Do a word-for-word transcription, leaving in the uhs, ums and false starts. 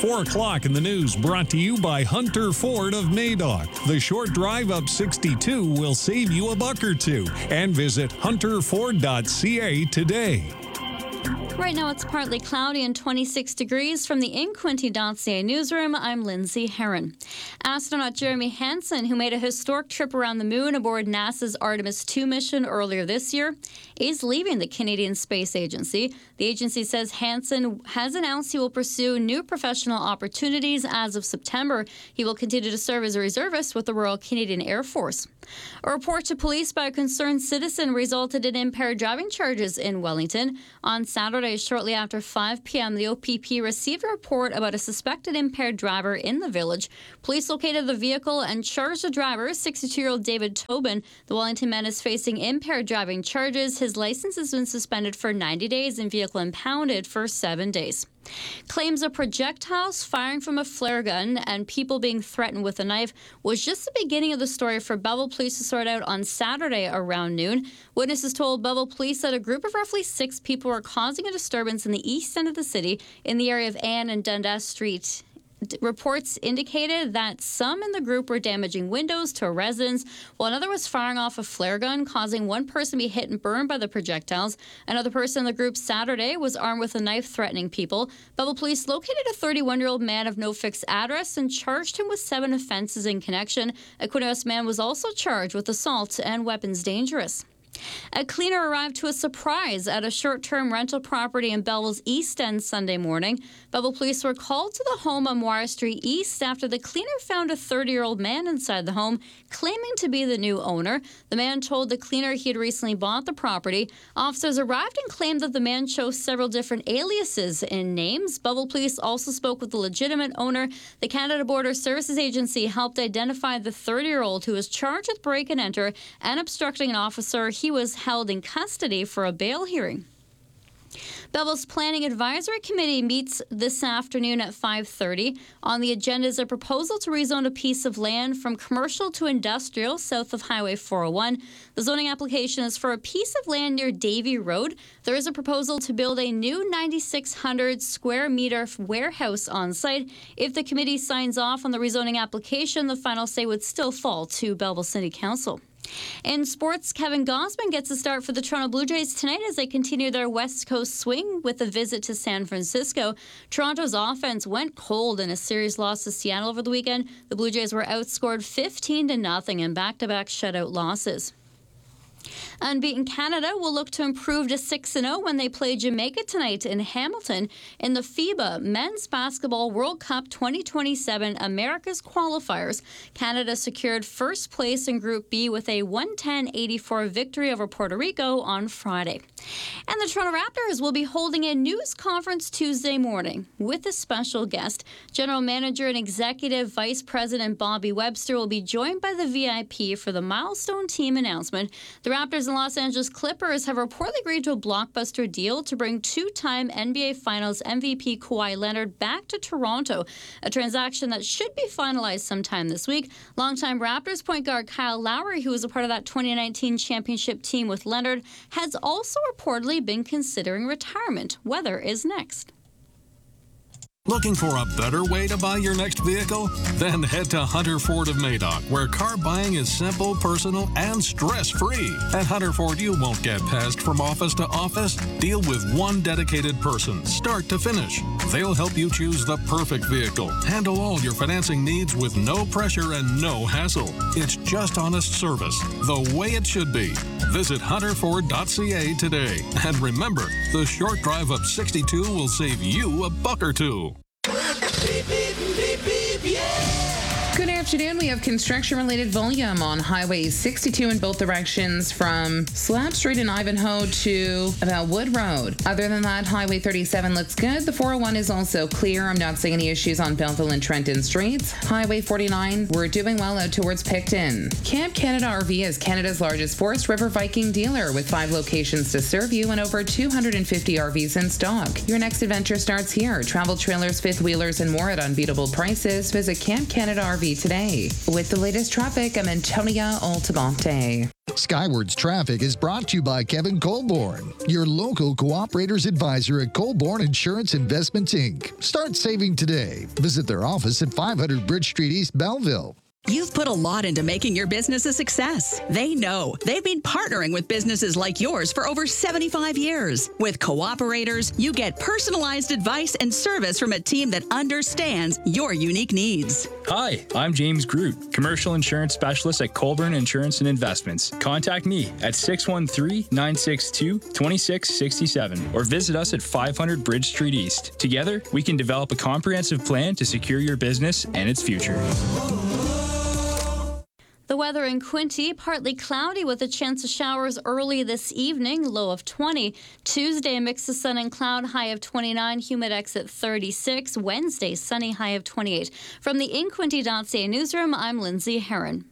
four o'clock in the news, brought to you by Hunter Ford of Madoc. The short drive up sixty-two will save you a buck or two. And visit hunter ford dot c a today. Right now it's partly cloudy and twenty-six degrees. From the in quinte dot c a newsroom, I'm Lindsay Herron. Astronaut Jeremy Hansen, who made a historic trip around the moon aboard NASA's Artemis two mission earlier this year, is leaving the Canadian Space Agency. The agency says Hansen has announced he will pursue new professional opportunities as of September. He will continue to serve as a reservist with the Royal Canadian Air Force. A report to police by a concerned citizen resulted in impaired driving charges in Wellington. On Saturday, shortly after five p.m., the O P P received a report about a suspected impaired driver in the village. Police located the vehicle and charged the driver, sixty-two-year-old David Tobin. The Wellington man is facing impaired driving charges. His license has been suspended for ninety days and vehicle impounded for seven days. Claims of projectiles firing from a flare gun and people being threatened with a knife was just the beginning of the story for Belleville police to sort out on Saturday around noon. Witnesses told Belleville police that a group of roughly six people were causing a disturbance in the east end of the city in the area of Anne and Dundas Street. Reports indicated that some in the group were damaging windows to a residence, while another was firing off a flare gun, causing one person to be hit and burned by the projectiles. Another person in the group Saturday was armed with a knife threatening people. Belleville police located a thirty-one-year-old man of no fixed address and charged him with seven offenses in connection. A Quinnipiac man was also charged with assault and weapons dangerous. A cleaner arrived to a surprise at a short-term rental property in Belleville's East End Sunday morning. Belleville police were called to the home on Moira Street East after the cleaner found a thirty-year-old man inside the home, claiming to be the new owner. The man told the cleaner he had recently bought the property. Officers arrived and claimed that the man chose several different aliases in names. Belleville police also spoke with the legitimate owner. The Canada Border Services Agency helped identify the thirty-year-old who was charged with break and enter and obstructing an officer. He was held in custody for a bail hearing. Belleville's Planning Advisory Committee meets this afternoon at five thirty. On the agenda is a proposal to rezone a piece of land from commercial to industrial south of Highway four oh one. The zoning application is for a piece of land near Davie Road. There is a proposal to build a new nine thousand six hundred square meter warehouse on site. If the committee signs off on the rezoning application, the final say would still fall to Belleville City Council. In sports, Kevin Gausman gets a start for the Toronto Blue Jays tonight as they continue their West Coast swing with a visit to San Francisco. Toronto's offense went cold in a series loss to Seattle over the weekend. The Blue Jays were outscored fifteen to nothing in back-to-back shutout losses. Unbeaten Canada will look to improve to six and oh when they play Jamaica tonight in Hamilton in the FIBA Men's Basketball World Cup twenty twenty-seven America's qualifiers. Canada secured first place in Group B with a one ten eighty-four victory over Puerto Rico on Friday. And the Toronto Raptors will be holding a news conference Tuesday morning with a special guest. General Manager and Executive Vice President Bobby Webster will be joined by the V I P for the milestone team announcement. The Raptors and Los Angeles Clippers have reportedly agreed to a blockbuster deal to bring two-time N B A Finals M V P Kawhi Leonard back to Toronto, a transaction that should be finalized sometime this week. Longtime Raptors point guard Kyle Lowry, who was a part of that twenty nineteen championship team with Leonard, has also reportedly been considering retirement. Weather is next. Looking for a better way to buy your next vehicle? Then head to Hunter Ford of Madoc, where car buying is simple, personal, and stress-free. At Hunter Ford, you won't get passed from office to office. Deal with one dedicated person, start to finish. They'll help you choose the perfect vehicle. Handle all your financing needs with no pressure and no hassle. It's just honest service, the way it should be. Visit hunter ford dot c a today. And remember, the short drive up sixty-two will save you a buck or two. Beep, beep, beep, beep, yeah. Good afternoon. We have construction-related volume on Highway sixty-two in both directions from Slab Street in Ivanhoe to about Wood Road. Other than that, Highway thirty-seven looks good. The four oh one is also clear. I'm not seeing any issues on Belleville and Trenton Streets. Highway forty-nine, we're doing well out towards Picton. Camp Canada R V is Canada's largest Forest River Viking dealer with five locations to serve you and over two hundred fifty R Vs in stock. Your next adventure starts here. Travel trailers, fifth wheelers, and more at unbeatable prices. Visit Camp Canada R V today. today. With the latest traffic, I'm Antonia Altamonte. Skywards Traffic is brought to you by Kevin Colborne, your local cooperators advisor at Colborne Insurance Investments, Incorporated. Start saving today. Visit their office at five hundred Bridge Street, East Belleville. You've put a lot into making your business a success. They know. They've been partnering with businesses like yours for over seventy-five years. With Cooperators, you get personalized advice and service from a team that understands your unique needs. Hi, I'm James Groot, Commercial Insurance Specialist at Colborne Insurance and Investments. Contact me at six one three, nine six two, two six six seven or visit us at five hundred Bridge Street East. Together, we can develop a comprehensive plan to secure your business and its future. The weather in Quinte, partly cloudy with a chance of showers early this evening, low of twenty. Tuesday, a mix of sun and cloud, high of twenty-nine, Humidex at thirty-six. Wednesday, sunny, high of twenty-eight. From the in quinte dot c a newsroom, I'm Lindsay Herron.